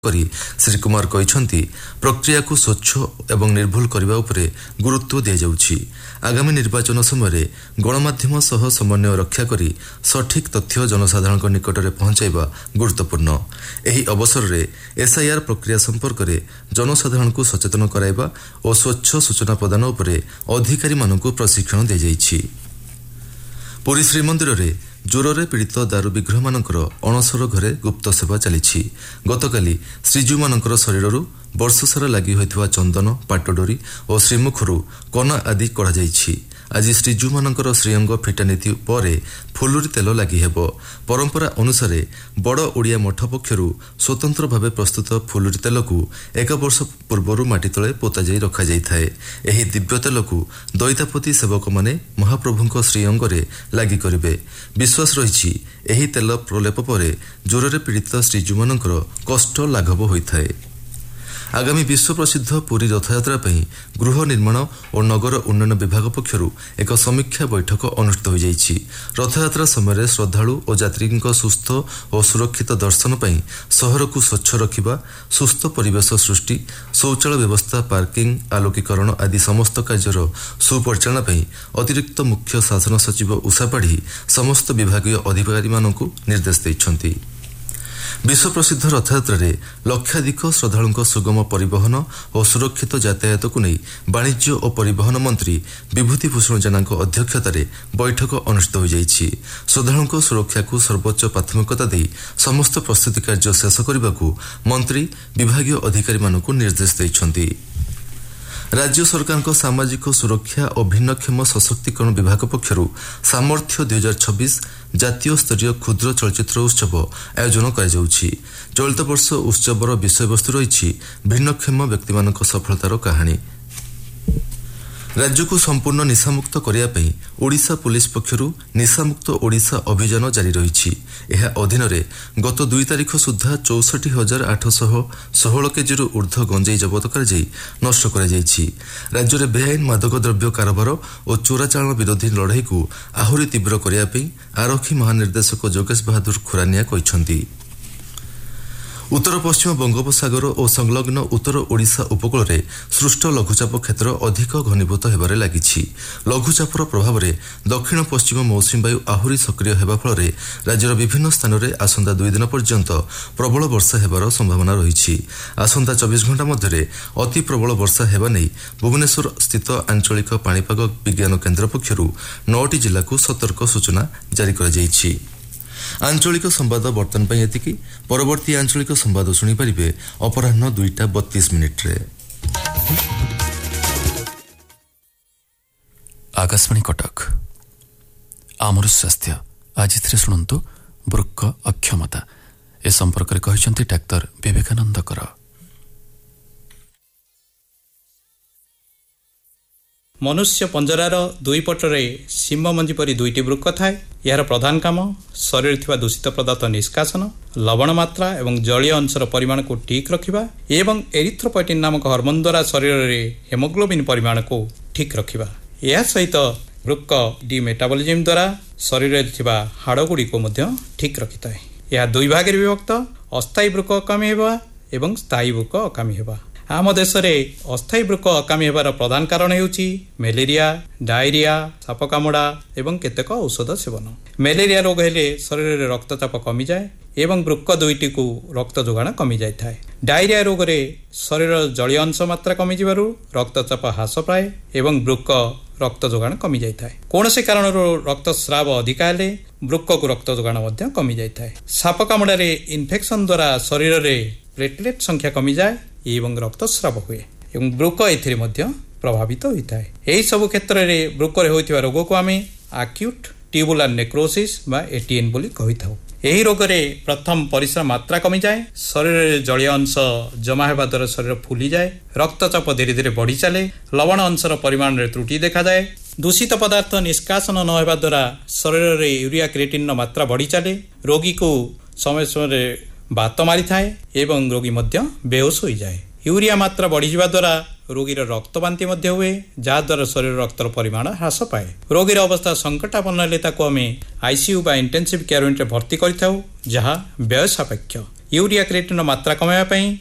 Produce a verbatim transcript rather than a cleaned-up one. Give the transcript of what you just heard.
କରି ଶ୍ରୀ କୁମାର କହିଛନ୍ତି ପ୍ରକ୍ରିୟାକୁ ସ୍ୱଚ୍ଛ ଏବଂ ନିର୍ଭୁଲ କରିବା ଉପରେ ଗୁରୁତ୍ୱ ଦିଆଯାଉଛି। ଆଗାମୀ ନିର୍ବାଚନ ସମୟରେ ଗଣମାଧ୍ୟମ ସହ ସମନ୍ୱୟ ରକ୍ଷା କରି ସଠିକ୍ ତଥ୍ୟ ଜନସାଧାରଣଙ୍କ ନିକଟରେ ପହଞ୍ଚାଇବା ଗୁରୁତ୍ୱପୂର୍ଣ୍ଣ। ଏହି ଅବସରରେ ଏସ୍ଆଇଆର୍ ପ୍ରକ୍ରିୟା ସମ୍ପର୍କରେ ଜନସାଧାରଣଙ୍କୁ ସଚେତନ କରାଇବା ଓ ସ୍ୱଚ୍ଛ ସୂଚନା ପ୍ରଦାନ ଉପରେ ଅଧିକାରୀମାନଙ୍କୁ ପ୍ରଶିକ୍ଷଣ ଦିଆଯାଇଛି। ପୁରୀ ଶ୍ରୀମନ୍ଦିରରେ ଜ୍ୱରରେ ପୀଡ଼ିତ ଦାରୁ ବିଗ୍ରହମାନଙ୍କର ଅଣସର ଘରେ ଗୁପ୍ତ ସେବା ଚାଲିଛି। ଗତକାଲି ଶ୍ରୀଜୀଉମାନଙ୍କର ଶରୀରରୁ ବର୍ଷସାରା ଲାଗି ହୋଇଥିବା ଚନ୍ଦନ, ପାଟଡୋରି ଓ ଶ୍ରୀମୁଖରୁ କନା ଆଦି କଢ଼ାଯାଇଛି। ଆଜି ଶ୍ରୀଜୀଉମାନଙ୍କର ଶ୍ରୀଅଙ୍ଗ ଫିଟା ନୀତି ପରେ ଫୁଲୁରି ତେଲ ଲାଗି ହେବ। ପରମ୍ପରା ଅନୁସାରେ ବଡ଼ ଓଡ଼ିଆ ମଠ ପକ୍ଷରୁ ସ୍ୱତନ୍ତ୍ର ଭାବେ ପ୍ରସ୍ତୁତ ଫୁଲୁରି ତେଲକୁ ଏକ ବର୍ଷ ପୂର୍ବରୁ ମାଟି ତଳେ ପୋତାଯାଇ ରଖାଯାଇଥାଏ। ଏହି ଦିବ୍ୟ ତେଲକୁ ଦଇତାପତି ସେବକମାନେ ମହାପ୍ରଭୁଙ୍କ ଶ୍ରୀଅଙ୍ଗରେ ଲାଗି କରିବେ। ବିଶ୍ୱାସ ରହିଛି ଏହି ତେଲ ପ୍ରଲେପ ପରେ ଜ୍ୱରରେ ପୀଡ଼ିତ ଶ୍ରୀଜୀଉମାନଙ୍କର କଷ୍ଟ ଲାଘବ ହୋଇଥାଏ। ଆଗାମୀ ବିଶ୍ୱ ପ୍ରସିଦ୍ଧ ପୁରୀ ରଥଯାତ୍ରା ପାଇଁ ଗୃହ ନିର୍ମାଣ ଓ ନଗର ଉନ୍ନୟନ ବିଭାଗ ପକ୍ଷରୁ ଏକ ସମୀକ୍ଷା ବୈଠକ ଅନୁଷ୍ଠିତ ହୋଇଯାଇଛି। ରଥଯାତ୍ରା ସମୟରେ ଶ୍ରଦ୍ଧାଳୁ ଓ ଯାତ୍ରୀଙ୍କ ସୁସ୍ଥ ଓ ସୁରକ୍ଷିତ ଦର୍ଶନ ପାଇଁ ସହରକୁ ସ୍ୱଚ୍ଛ ରଖିବା, ସୁସ୍ଥ ପରିବେଶ ସୃଷ୍ଟି, ଶୌଚାଳୟ ବ୍ୟବସ୍ଥା, ପାର୍କିଂ, ଆଲୋକୀକରଣ ଆଦି ସମସ୍ତ କାର୍ଯ୍ୟର ସୁପରିଚାଳନା ପାଇଁ ଅତିରିକ୍ତ ମୁଖ୍ୟ ଶାସନ ସଚିବ ଉଷା ପାଢ଼ୀ ସମସ୍ତ ବିଭାଗୀୟ ଅଧିକାରୀମାନଙ୍କୁ ନିର୍ଦ୍ଦେଶ ଦେଇଛନ୍ତି। ବିଶ୍ୱ ପ୍ରସିଦ୍ଧ ରଥଯାତ୍ରାରେ ଲକ୍ଷାଧିକ ଶ୍ରଦ୍ଧାଳୁଙ୍କ ସୁଗମ ପରିବହନ ଓ ସୁରକ୍ଷିତ ଯାତାୟାତକୁ ନେଇ ବାଣିଜ୍ୟ ଓ ପରିବହନ ମନ୍ତ୍ରୀ ବିଭୂତିଭୂଷଣ ଜେନାଙ୍କ ଅଧ୍ୟକ୍ଷତାରେ ବୈଠକ ଅନୁଷ୍ଠିତ ହୋଇଯାଇଛି। ଶ୍ରଦ୍ଧାଳୁଙ୍କ ସୁରକ୍ଷାକୁ ସର୍ବୋଚ୍ଚ ପ୍ରାଥମିକତା ଦେଇ ସମସ୍ତ ପ୍ରସ୍ତୁତି କାର୍ଯ୍ୟ ଶେଷ କରିବାକୁ ମନ୍ତ୍ରୀ ବିଭାଗୀୟ ଅଧିକାରୀମାନଙ୍କୁ ନିର୍ଦ୍ଦେଶ ଦେଇଛନ୍ତି। ରାଜ୍ୟ ସରକାରଙ୍କ ସାମାଜିକ ସୁରକ୍ଷା ଓ ଭିନ୍ନକ୍ଷମ ସଶକ୍ତିକରଣ ବିଭାଗ ପକ୍ଷରୁ ସାମର୍ଥ୍ୟ ଦୁଇ ହଜାର ଛବିଶ ଜାତୀୟ ସ୍ତରୀୟ କ୍ଷୁଦ୍ର ଚଳଚ୍ଚିତ୍ର ଉତ୍ସବ ଆୟୋଜନ କରାଯାଉଛି। ଚଳିତ ବର୍ଷ ଉତ୍ସବର ବିଷୟବସ୍ତୁ ରହିଛି ଭିନ୍ନକ୍ଷମ ବ୍ୟକ୍ତିମାନଙ୍କ ସଫଳତାର କାହାଣୀ। ରାଜ୍ୟକୁ ସମ୍ପୂର୍ଣ୍ଣ ନିଶାମୁକ୍ତ କରିବା ପାଇଁ ଓଡ଼ିଶା ପୁଲିସ ପକ୍ଷରୁ ନିଶାମୁକ୍ତ ଓଡ଼ିଶା ଅଭିଯାନ ଜାରି ରହିଛି। ଏହା ଅଧୀନରେ ଗତ ଦୁଇ ତାରିଖ ସୁଦ୍ଧା ଚଉଷଠି ହଜାର ଆଠଶହ ଷୋହଳ କେଜିରୁ ଉର୍ଦ୍ଧ୍ୱ ଗଞ୍ଜେଇ ଜବତ କରାଯାଇ ନଷ୍ଟ କରାଯାଇଛି। ରାଜ୍ୟରେ ବେଆଇନ ମାଦକ ଦ୍ରବ୍ୟ କାରବାର ଓ ଚୋରାଚାଲାଣ ବିରୋଧୀ ଲଢ଼େଇକୁ ଆହୁରି ତୀବ୍ର କରିବା ପାଇଁ ଆରକ୍ଷୀ ମହାନିର୍ଦ୍ଦେଶକ ଯୋଗେଶ ବାହାଦୁର ଖୁରାନିଆ କହିଛନ୍ତି। ଉତ୍ତର ପଶ୍ଚିମ ବଙ୍ଗୋପସାଗର ଓ ସଂଲଗ୍ନ ଉତ୍ତର ଓଡ଼ିଶା ଉପକୂଳରେ ସୃଷ୍ଟ ଲଘୁଚାପ କ୍ଷେତ୍ର ଅଧିକ ଘନୀଭୂତ ହେବାରେ ଲାଗିଛି। ଲଘୁଚାପର ପ୍ରଭାବରେ ଦକ୍ଷିଣ ପଶ୍ଚିମ ମୌସୁମୀ ବାୟୁ ଆହୁରି ସକ୍ରିୟ ହେବା ଫଳରେ ରାଜ୍ୟର ବିଭିନ୍ନ ସ୍ଥାନରେ ଆସନ୍ତା ଦୁଇ ଦିନ ପର୍ଯ୍ୟନ୍ତ ପ୍ରବଳ ବର୍ଷା ହେବାର ସମ୍ଭାବନା ରହିଛି। ଆସନ୍ତା ଚବିଶ ଘଣ୍ଟା ମଧ୍ୟରେ ଅତି ପ୍ରବଳ ବର୍ଷା ହେବା ନେଇ ଭୁବନେଶ୍ୱର ସ୍ଥିତ ଆଞ୍ଚଳିକ ପାଣିପାଗ ବିଜ୍ଞାନ କେନ୍ଦ୍ର ପକ୍ଷରୁ ନଅଟି ଜିଲ୍ଲାକୁ ସତର୍କ ସୂଚନା ଜାରି କରାଯାଇଛି। ଆଞ୍ଚଳିକ ସମ୍ବାଦ ବର୍ତ୍ତମାନ ପାଇଁ ଏତିକି। ପରବର୍ତ୍ତୀ ଆଞ୍ଚଳିକ ସମ୍ବାଦ ଶୁଣିପାରିବେ ଅପରାହ୍ନ ଦୁଇଟା ବତିଶ ମିନିଟ୍ରେ। ଆକାଶବାଣୀ କଟକ ଆମର ସ୍ୱାସ୍ଥ୍ୟ ଆଜି ଥିରେ ଶୁଣନ୍ତୁ ବୃକ୍କ ଅକ୍ଷମତା ଏ ସମ୍ପର୍କରେ କହିଛନ୍ତି ଡାକ୍ତର ବିବେକାନନ୍ଦ କର। ମନୁଷ୍ୟ ପଞ୍ଜରାର ଦୁଇ ପଟରେ ସିଂହ ମଞ୍ଜି ପରି ଦୁଇଟି ବୃକ୍କ ଥାଏ। ଏହାର ପ୍ରଧାନ କାମ ଶରୀରରେ ଥିବା ଦୂଷିତ ପଦାର୍ଥ ନିଷ୍କାସନ, ଲବଣ ମାତ୍ରା ଏବଂ ଜଳୀୟ ଅଂଶର ପରିମାଣକୁ ଠିକ୍ ରଖିବା ଏବଂ ଏରିଥ୍ରୋପଏଟିନ୍ ନାମକ ହର୍ମୋନ୍ ଦ୍ୱାରା ଶରୀରରେ ହେମୋଗ୍ଲୋବିନ୍ ପରିମାଣକୁ ଠିକ୍ ରଖିବା। ଏହା ସହିତ ବୃକ୍କ ଡି ମେଟାବଲିଜିମ୍ ଦ୍ୱାରା ଶରୀରରେ ଥିବା ହାଡ଼ଗୁଡ଼ିକୁ ମଧ୍ୟ ଠିକ୍ ରଖିଥାଏ। ଏହା ଦୁଇ ଭାଗରେ ବିଭକ୍ତ, ଅସ୍ଥାୟୀ ବୃକ୍କ ଅକାମୀ ହେବା ଏବଂ ସ୍ଥାୟୀ ବୃକ୍କ ଅକାମୀ ହେବା। ଆମ ଦେଶରେ ଅସ୍ଥାୟୀ ବୃକ୍କ ଅକାମୀ ହେବାର ପ୍ରଧାନ କାରଣ ହେଉଛି ମ୍ୟାଲେରିଆ, ଡାଇରିଆ, ସାପ କାମୁଡ଼ା ଏବଂ କେତେକ ଔଷଧ ସେବନ। ମ୍ୟାଲେରିଆ ରୋଗ ହେଲେ ଶରୀରରେ ରକ୍ତଚାପ କମିଯାଏ ଏବଂ ବୃକ୍କ ଦୁଇଟିକୁ ରକ୍ତ ଯୋଗାଣ କମିଯାଇଥାଏ। ଡାଇରିଆ ରୋଗରେ ଶରୀରର ଜଳୀୟ ଅଂଶ ମାତ୍ରା କମିଯିବାରୁ ରକ୍ତଚାପ ହ୍ରାସ ପାଏ ଏବଂ ବୃକ୍କ ରକ୍ତ ଯୋଗାଣ କମିଯାଇଥାଏ। କୌଣସି କାରଣରୁ ରକ୍ତସ୍ରାବ ଅଧିକା ହେଲେ ବୃକ୍କକୁ ରକ୍ତ ଯୋଗାଣ ମଧ୍ୟ କମିଯାଇଥାଏ। ସାପ କାମୁଡ଼ାରେ ଇନଫେକ୍ସନ୍ ଦ୍ୱାରା ଶରୀରରେ ପ୍ଲେଟଲେଟ୍ ସଂଖ୍ୟା କମିଯାଏ ଏବଂ ରକ୍ତସ୍ରାବ ହୁଏ ଏବଂ ବୃକ୍କ ଏଥିରେ ମଧ୍ୟ ପ୍ରଭାବିତ ହୋଇଥାଏ। ଏହି ସବୁ କ୍ଷେତ୍ରରେ ବୃକ୍କରେ ହୋଇଥିବା ରୋଗକୁ ଆମେ ଆକ୍ୟୁଟ୍ ଟ୍ୟୁବୁଲାର ନେକ୍ରୋସିସ୍ ବା ଏଟିଏନ୍ ବୋଲି କହିଥାଉ। ଏହି ରୋଗରେ ପ୍ରଥମ ପରିସ୍ରା ମାତ୍ରା କମିଯାଏ, ଶରୀରରେ ଜଳୀୟ ଅଂଶ ଜମା ହେବା ଦ୍ୱାରା ଶରୀର ଫୁଲିଯାଏ, ରକ୍ତଚାପ ଧୀରେ ଧୀରେ ବଢ଼ି ଚାଲେ, ଲବଣ ଅଂଶର ପରିମାଣରେ ତ୍ରୁଟି ଦେଖାଯାଏ, ଦୂଷିତ ପଦାର୍ଥ ନିଷ୍କାସନ ନ ହେବା ଦ୍ୱାରା ଶରୀରରେ ୟୁରିଆ କ୍ରିଏଟିନ୍ର ମାତ୍ରା ବଢ଼ି ଚାଲେ, ରୋଗୀକୁ ସମୟ ସମୟରେ ବାତ ମାରିଥାଏ ଏବଂ ରୋଗୀ ମଧ୍ୟ ବେହୋସ ହୋଇଯାଏ। ୟୁରିଆ ମାତ୍ରା ବଢ଼ିଯିବା ଦ୍ୱାରା ରୋଗୀର ରକ୍ତ ବାନ୍ତି ମଧ୍ୟ ହୁଏ, ଯାହାଦ୍ୱାରା ଶରୀର ରକ୍ତର ପରିମାଣ ହ୍ରାସ ପାଏ। ରୋଗୀର ଅବସ୍ଥା ସଙ୍କଟାପନ୍ନ ହେଲେ ତାକୁ ଆମେ ଆଇସିୟୁ ବା ଇଣ୍ଟେନ୍ସିଭ୍ କେୟାର ୟୁନିଟ୍ରେ ଭର୍ତ୍ତି କରିଥାଉ, ଯାହା ବ୍ୟୟ ସାପେକ୍ଷ। ୟୁରିଆ କ୍ରିଏଟିନ୍ର ମାତ୍ରା କମାଇବା ପାଇଁ